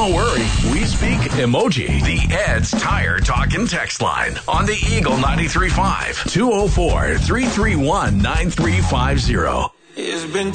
Don't worry, we speak emoji. The Ed's Tire Talkin' text line on the Eagle 93.5 204-331-9350. It's been